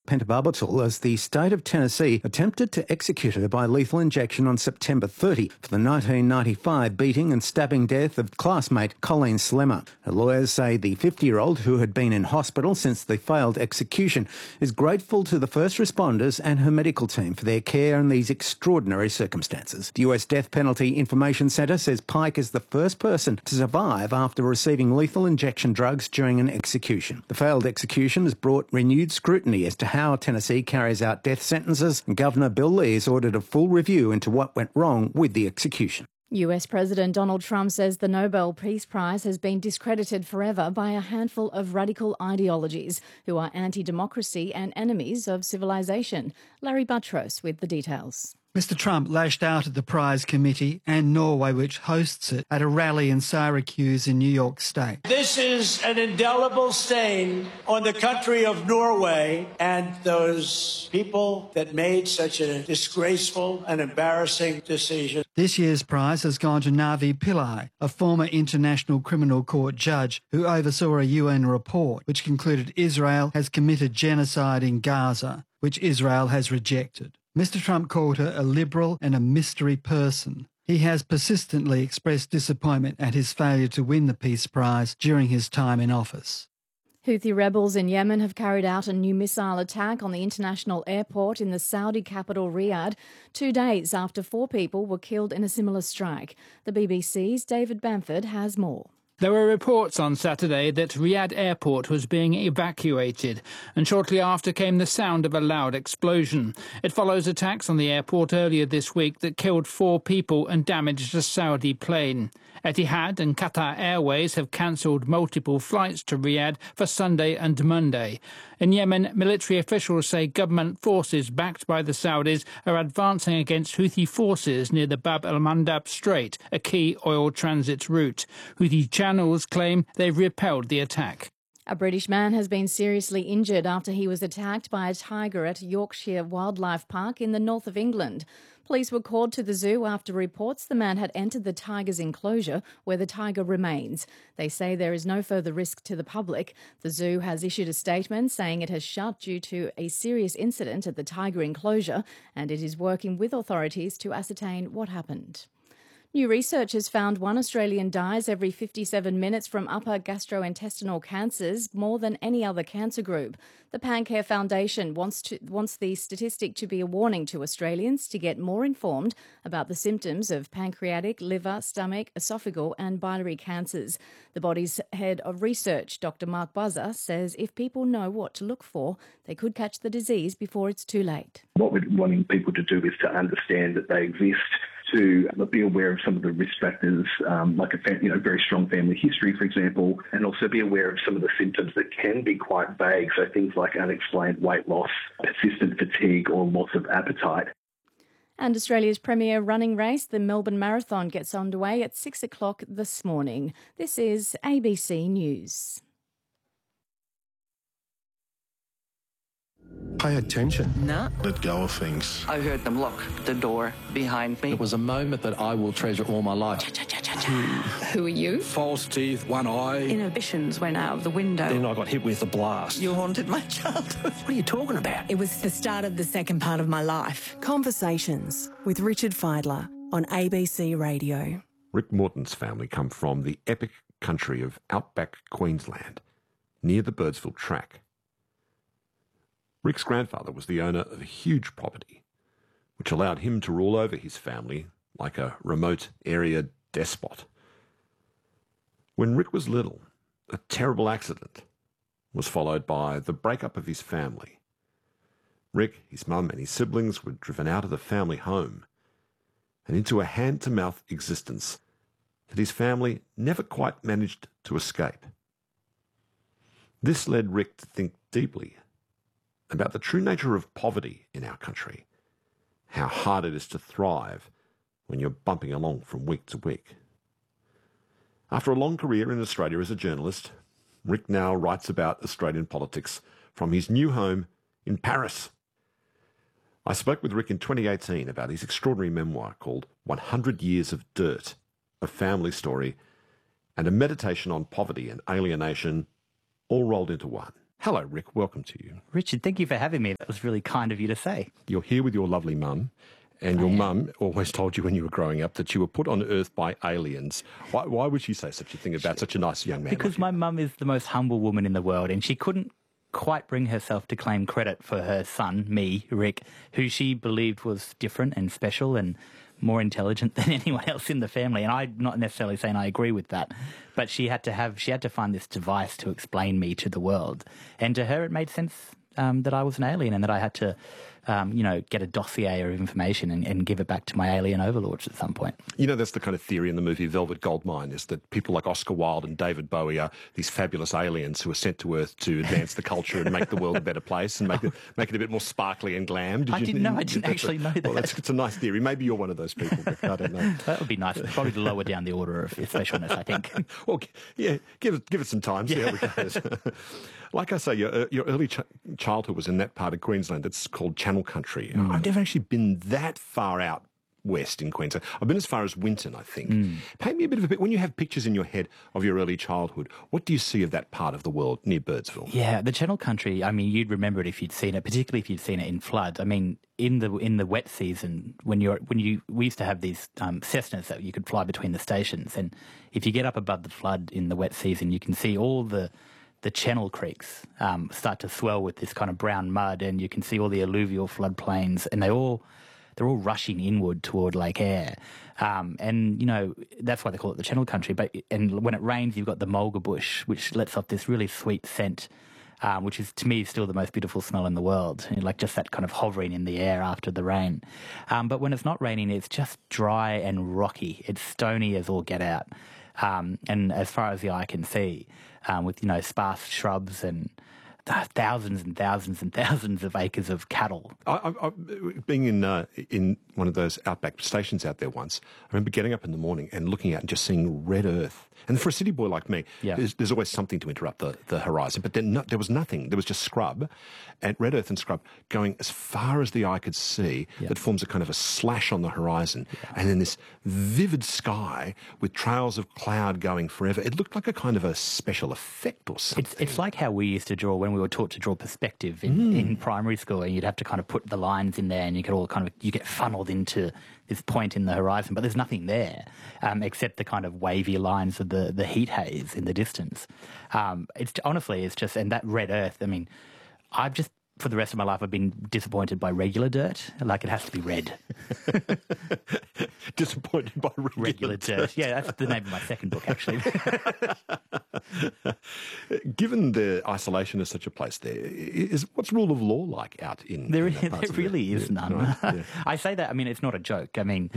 pentobarbital as the state of Tennessee attempted to execute her by lethal injection on September 30 for the 1995 beating and stabbing death of classmate Colleen Slemmer. Her lawyers say the 50-year-old, who had been in hospital since the failed execution, is grateful to the first responders and her medical team for their care in these extraordinary circumstances. The US Death Penalty Information Centre says Pike is the first person to survive after receiving lethal injection drugs during an execution. The failed execution has brought renewed scrutiny as to how Tennessee carries out death sentences, and Governor Bill Lee has ordered a full review into what went wrong with the execution. US President Donald Trump says the Nobel Peace Prize has been discredited forever by a handful of radical ideologies who are anti-democracy and enemies of civilization. Larry Buttrose with the details. Mr Trump lashed out at the prize committee and Norway, which hosts it, at a rally in Syracuse in New York State. This is an indelible stain on the country of Norway and those people that made such a disgraceful and embarrassing decision. This year's prize has gone to Navi Pillai, a former International Criminal Court judge who oversaw a UN report which concluded Israel has committed genocide in Gaza, which Israel has rejected. Mr Trump called her a liberal and a mystery person. He has persistently expressed disappointment at his failure to win the Peace Prize during his time in office. Houthi rebels in Yemen have carried out a new missile attack on the international airport in the Saudi capital Riyadh 2 days after 4 people were killed in a similar strike. The BBC's David Bamford has more. There were reports on Saturday that Riyadh Airport was being evacuated, and shortly after came the sound of a loud explosion. It follows attacks on the airport earlier this week that killed 4 people and damaged a Saudi plane. Etihad and Qatar Airways have cancelled multiple flights to Riyadh for Sunday and Monday. In Yemen, military officials say government forces backed by the Saudis are advancing against Houthi forces near the Bab el-Mandab Strait, a key oil transit route. Houthi channels claim they've repelled the attack. A British man has been seriously injured after he was attacked by a tiger at Yorkshire Wildlife Park in the north of England. Police were called to the zoo after reports the man had entered the tiger's enclosure where the tiger remains. They say there is no further risk to the public. The zoo has issued a statement saying it has shut due to a serious incident at the tiger enclosure, and it is working with authorities to ascertain what happened. New research has found one Australian dies every 57 minutes from upper gastrointestinal cancers, more than any other cancer group. The Pancare Foundation wants the statistic to be a warning to Australians to get more informed about the symptoms of pancreatic, liver, stomach, esophageal and biliary cancers. The body's head of research, Dr Mark Buzzer, says if people know what to look for, they could catch the disease before it's too late. What we're wanting people to do is to understand that they exist, to be aware of some of the risk factors, like a very strong family history, for example, and also be aware of some of the symptoms that can be quite vague, so things like unexplained weight loss, persistent fatigue or loss of appetite. And Australia's premier running race, the Melbourne Marathon, gets underway at 6 o'clock this morning. This is ABC News. Pay attention. No. Let go of things. I heard them lock the door behind me. It was a moment that I will treasure all my life. Who are you? False teeth, one eye. Inhibitions went out of the window. Then I got hit with a blast. You haunted my childhood. What are you talking about? It was the start of the second part of my life. Conversations with Richard Fidler on ABC Radio. Rick Morton's family come from the epic country of outback Queensland, near the Birdsville track. Rick's grandfather was the owner of a huge property, which allowed him to rule over his family like a remote area despot. When Rick was little, a terrible accident was followed by the breakup of his family. Rick, his mum and his siblings were driven out of the family home and into a hand-to-mouth existence that his family never quite managed to escape. This led Rick to think deeply about the true nature of poverty in our country, how hard it is to thrive when you're bumping along from week to week. After a long career in Australia as a journalist, Rick now writes about Australian politics from his new home in Paris. I spoke with Rick in 2018 about his extraordinary memoir called 100 Years of Dirt, a family story, and a meditation on poverty and alienation, all rolled into one. Hello, Rick. Welcome to you. Richard, thank you for having me. That was really kind of you to say. You're here with your lovely mum, and your mum always told you when you were growing up that you were put on Earth by aliens. Why would she say such a thing about such a nice young man? Because my mum is the most humble woman in the world, and she couldn't quite bring herself to claim credit for her son, me, Rick, who she believed was different and special and more intelligent than anyone else in the family. And I'm not necessarily saying I agree with that, but she had to find this device to explain me to the world. And to her, it made sense that I was an alien and that I had to, get a dossier of information and give it back to my alien overlords at some point. You know, that's the kind of theory in the movie Velvet Goldmine, is that people like Oscar Wilde and David Bowie are these fabulous aliens who are sent to Earth to advance the culture and make the world a better place and make it a bit more sparkly and glam. I didn't actually know that. Well, it's a nice theory. Maybe you're one of those people, Rick. I don't know. That would be nice. Probably to lower down the order of specialness, I think. Well, yeah, give it some time, see how it goes. Like I say, your early childhood was in that part of Queensland that's called Channel Country. I've never actually been that far out west in Queensland. I've been as far as Winton, I think. Paint me a bit of a picture. When you have pictures in your head of your early childhood, what do you see of that part of the world near Birdsville? Yeah, the Channel Country, I mean, you'd remember it if you'd seen it, particularly if you'd seen it in floods. I mean, in the we used to have these Cessnas that you could fly between the stations, and if you get up above the flood in the wet season, you can see all the channel creeks start to swell with this kind of brown mud, and you can see all the alluvial floodplains, and they're all rushing inward toward Lake Eyre. And, that's why they call it the Channel Country. And when it rains, you've got the mulga bush, which lets off this really sweet scent, which is, to me, still the most beautiful smell in the world, like just that kind of hovering in the air after the rain. But when it's not raining, it's just dry and rocky. It's stony as all get out. And as far as the eye can see, with, sparse shrubs and thousands and thousands and thousands of acres of cattle. Being in one of those outback stations out there once, I remember getting up in the morning and looking out and just seeing red earth. And for a city boy like me, there's always something to interrupt the horizon. But then there was nothing. There was just scrub, and red earth and scrub going as far as the eye could see. That forms a kind of a slash on the horizon. And then this vivid sky with trails of cloud going forever. It looked like a kind of a special effect or something. It's like how we used to draw when we were taught to draw perspective in primary school, and you'd have to kind of put the lines in there, and you get funneled into this point in the horizon, but there's nothing there except the kind of wavy lines of the heat haze in the distance. It's just, and that red earth, I mean, for the rest of my life, I've been disappointed by regular dirt. Like, it has to be red. Disappointed by regular dirt. Yeah, that's the name of my second book, actually. Given the isolation of such a place there, what's rule of law like out in there really is none. Right? Yeah. I say that, I mean, it's not a joke. I mean,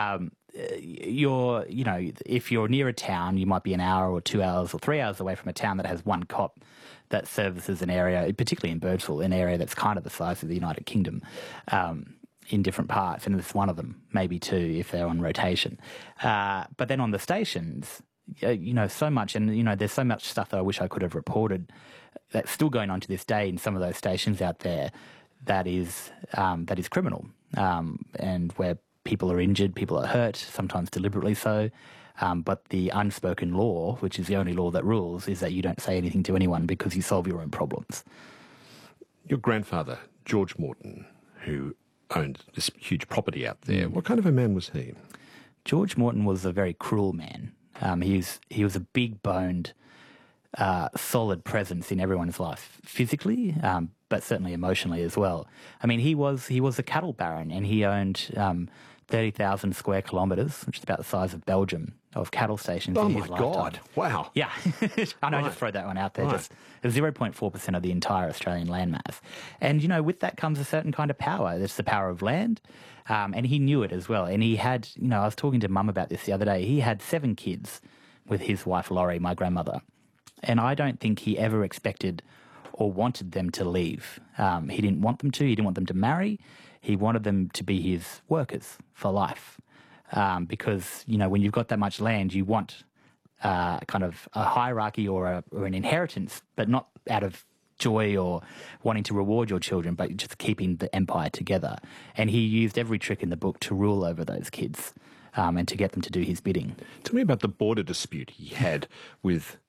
if you're near a town, you might be an hour or 2 hours or 3 hours away from a town that has one cop that services an area, particularly in Birdsville, an area that's kind of the size of the United Kingdom, in different parts, and it's one of them, maybe two if they're on rotation. But then on the stations, so much, and there's so much stuff that I wish I could have reported that's still going on to this day in some of those stations out there that is criminal, and where people are injured, people are hurt, sometimes deliberately so. But the unspoken law, which is the only law that rules, is that you don't say anything to anyone because you solve your own problems. Your grandfather, George Morton, who owned this huge property out there, what kind of a man was he? George Morton was a very cruel man. He was a big-boned, solid presence in everyone's life, physically, but certainly emotionally as well. I mean, he was a cattle baron, and he owned 30,000 square kilometres, which is about the size of Belgium, of cattle stations in his lifetime. Oh, my God. Wow. Yeah. I know, I just throw that one out there. Just 0.4% of the entire Australian landmass. And, with that comes a certain kind of power. It's the power of land. And he knew it as well. And he had, I was talking to Mum about this the other day. He had 7 kids with his wife, Laurie, my grandmother. And I don't think he ever expected or wanted them to leave. He didn't want them to. He didn't want them to marry. He wanted them to be his workers for life. Because, when you've got that much land, you want kind of a hierarchy or an inheritance, but not out of joy or wanting to reward your children, but just keeping the empire together. And he used every trick in the book to rule over those kids and to get them to do his bidding. Tell me about the border dispute he had with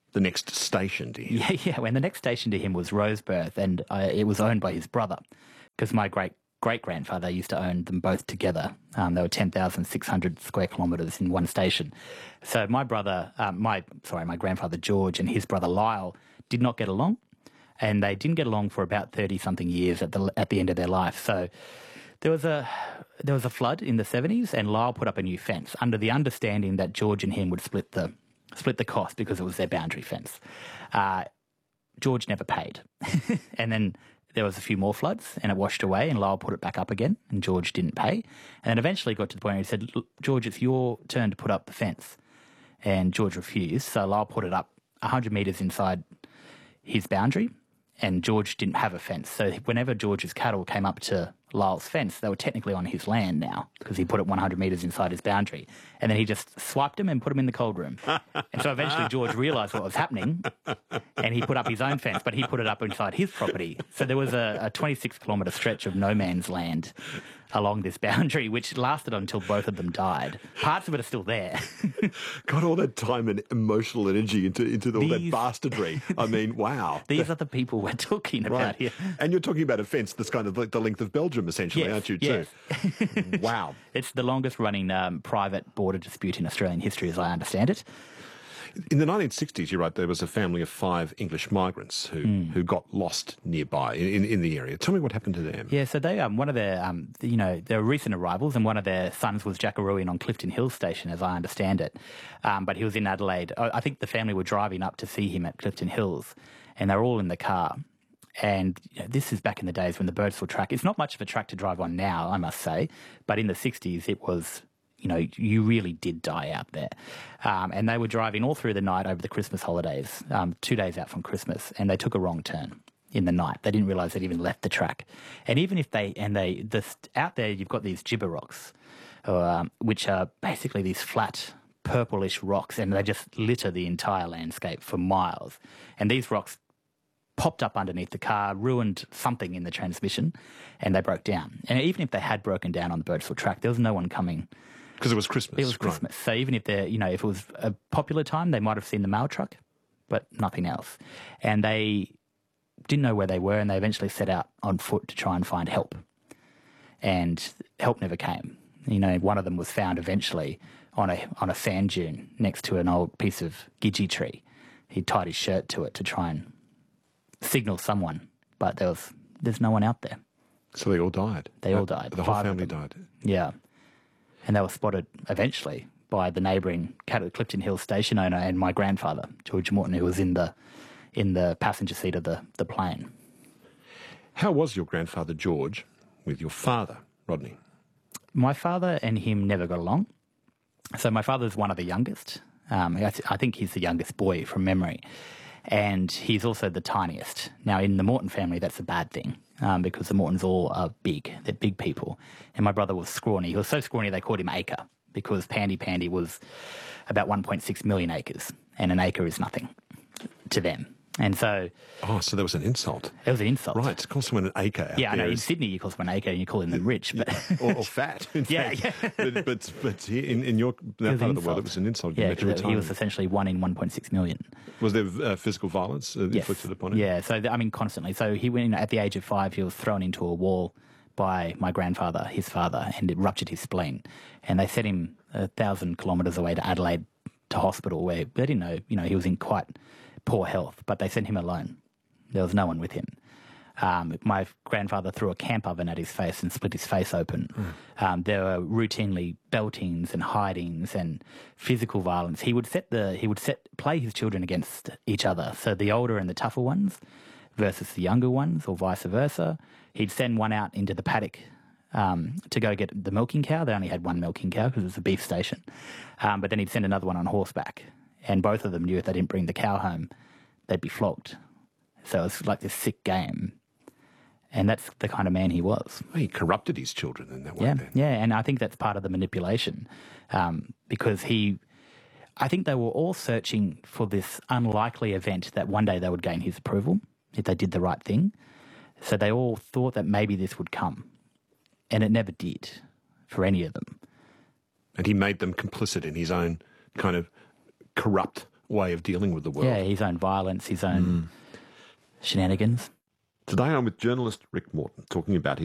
the next station to him. Yeah. When the next station to him was Roseburth, and it was owned by his brother, because my great-grandfather used to own them both together. They were 10,600 square kilometres in one station. So my grandfather George and his brother Lyle did not get along, and they didn't get along for about 30-something years at the end of their life. So there was a flood in the 70s, and Lyle put up a new fence under the understanding that George and him would split the cost because it was their boundary fence. George never paid. And then there was a few more floods and it washed away, and Lyle put it back up again, and George didn't pay. And then eventually got to the point where he said, "Look, George, it's your turn to put up the fence." And George refused. So Lyle put it up 100 metres inside his boundary, and George didn't have a fence. So whenever George's cattle came up to Lyle's fence, they were technically on his land now because he put it 100 metres inside his boundary. And then he just swiped them and put them in the cold room. And so eventually George realised what was happening, and he put up his own fence, but he put it up inside his property. So there was a 26-kilometre stretch of no man's land along this boundary, which lasted until both of them died. Parts of it are still there. Got all that time and emotional energy into all that bastardry. I mean, wow. These are the people we're talking about here. And you're talking about a fence that's kind of like the length of Belgium, essentially, aren't you, too? Yes. Wow. It's the longest-running private border dispute in Australian history, as I understand it. In the 1960s, you're right, there was a family of 5 English migrants who got lost nearby in the area. Tell me what happened to them. Yeah, so they one of their they were recent arrivals, and one of their sons was jackaroos on Clifton Hill Station, as I understand it. But he was in Adelaide. I think the family were driving up to see him at Clifton Hills, and they were all in the car. And this is back in the days when the Birdsville track, it's not much of a track to drive on now, I must say, but in the 60s it was, you really did die out there. And they were driving all through the night over the Christmas holidays, 2 days out from Christmas, and they took a wrong turn in the night. They didn't realise they'd even left the track. And even if out there you've got these gibber rocks, which are basically these flat purplish rocks, and they just litter the entire landscape for miles. And these rocks popped up underneath the car, ruined something in the transmission, and they broke down. And even if they had broken down on the Birdsville track, there was no one coming. Because it was Christmas. It was Christmas. Right. So even if if it was a popular time, they might have seen the mail truck, but nothing else. And they didn't know where they were, and they eventually set out on foot to try and find help. And help never came. One of them was found eventually on a sand dune next to an old piece of gidgee tree. He tied his shirt to it to try and signal someone, but there's no one out there. So they all died? They all died. The whole family died? Yeah. And they were spotted eventually by the neighbouring Clifton Hill station owner and my grandfather, George Morton, who was in the passenger seat of the plane. How was your grandfather George with your father, Rodney? My father and him never got along. So my father's one of the youngest. I think he's the youngest boy from memory. And he's also the tiniest. Now, in the Morton family, that's a bad thing because the Mortons all are big. They're big people. And my brother was scrawny. He was so scrawny they called him Acre because Pandy was about 1.6 million acres, and an acre is nothing to them. And so... Oh, so that was an insult. It was an insult. Right, to call someone an acre out Yeah, I know. there In Sydney, you call someone an acre and you call them rich. But or fat. Yeah. But in your that part of the world, it was an insult. Yeah, he was essentially 1 in 1.6 million. Was there physical violence inflicted upon him? Yeah, so constantly. So he went at the age of 5, he was thrown into a wall by my grandfather, his father, and it ruptured his spleen. And they sent him 1,000 kilometres away to Adelaide to hospital where they didn't know, he was in quite poor health, but they sent him alone. There was no one with him. My grandfather threw a camp oven at his face and split his face open. There were routinely beltings and hidings and physical violence. He would play his children against each other. So the older and the tougher ones versus the younger ones, or vice versa. He'd send one out into the paddock to go get the milking cow. They only had one milking cow because it was a beef station. But then he'd send another one on horseback. And both of them knew if they didn't bring the cow home, they'd be flogged. So it was like this sick game. And that's the kind of man he was. Well, he corrupted his children in that way. Yeah, and I think that's part of the manipulation because I think they were all searching for this unlikely event that one day they would gain his approval if they did the right thing. So they all thought that maybe this would come. And it never did for any of them. And he made them complicit in his own kind of corrupt way of dealing with the world. Yeah, his own violence, his own shenanigans. Today I'm with journalist Rick Morton, talking about